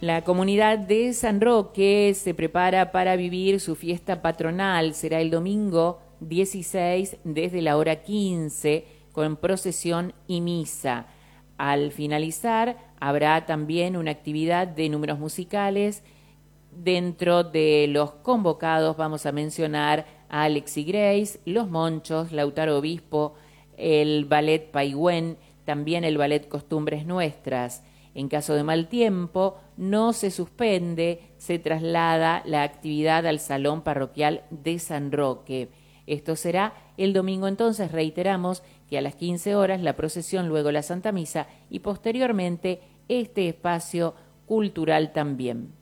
La comunidad de San Roque se prepara para vivir su fiesta patronal. Será el domingo 16 desde la hora 15 con procesión y misa. Al finalizar habrá también una actividad de números musicales. Dentro de los convocados vamos a mencionar a Alexi Grace, Los Monchos, Lautaro Obispo, el Ballet Paigüén, también el Ballet Costumbres Nuestras. En caso de mal tiempo, no se suspende, se traslada la actividad al Salón Parroquial de San Roque. Esto será el domingo entonces, reiteramos que a las 15 horas la procesión, luego la Santa Misa y posteriormente este espacio cultural también.